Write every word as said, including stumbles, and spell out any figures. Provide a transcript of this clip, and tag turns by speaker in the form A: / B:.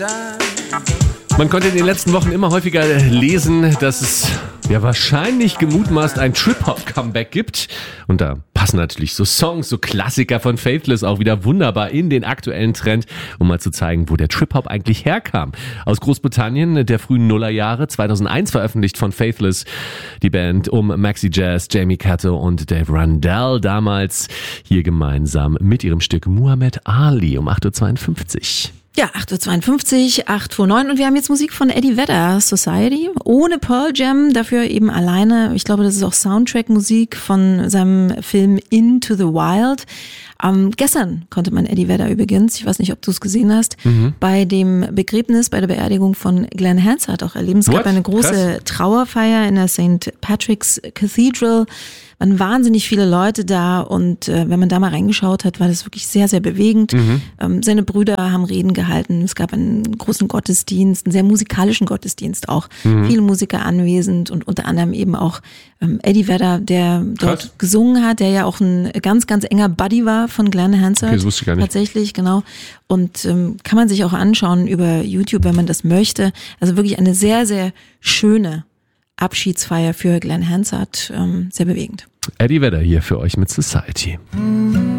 A: Man konnte in den letzten Wochen immer häufiger lesen, dass es ja wahrscheinlich gemutmaßt ein Trip-Hop-Comeback gibt. Und da passen natürlich so Songs, so Klassiker von Faithless auch wieder wunderbar in den aktuellen Trend, um mal zu zeigen, wo der Trip-Hop eigentlich herkam. Aus Großbritannien der frühen Nullerjahre, zweitausendeins veröffentlicht von Faithless, die Band um Maxi Jazz, Jamie Cato und Dave Rundell, damals hier gemeinsam mit ihrem Stück Muhammad Ali um acht Uhr zweiundfünfzig.
B: Ja, acht Uhr zweiundfünfzig, acht Uhr neun und wir haben jetzt Musik von Eddie Vedder, Society, ohne Pearl Jam, dafür eben alleine. Ich glaube, das ist auch Soundtrack-Musik von seinem Film Into the Wild. Ähm, gestern konnte man Eddie Vedder übrigens, ich weiß nicht, ob du es gesehen hast, mhm. bei dem Begräbnis, bei der Beerdigung von Glenn Hansard auch erleben. Es What? gab eine große Krass. Trauerfeier in der Saint Patrick's Cathedral. Waren wahnsinnig viele Leute da und äh, wenn man da mal reingeschaut hat, war das wirklich sehr, sehr bewegend. Mhm. Ähm, seine Brüder haben Reden gehalten. Es gab einen großen Gottesdienst, einen sehr musikalischen Gottesdienst auch. Mhm. Viele Musiker anwesend und unter anderem eben auch ähm, Eddie Vedder, der dort Krass. gesungen hat, der ja auch ein ganz, ganz enger Buddy war von Glenn Hansard.
A: Okay, das wusste ich gar nicht.
B: Tatsächlich, genau. Und ähm, kann man sich auch anschauen über YouTube, wenn man das möchte. Also wirklich eine sehr, sehr schöne Abschiedsfeier für Glenn Hansard. Ähm, sehr bewegend.
A: Eddie Vedder hier für euch mit Society.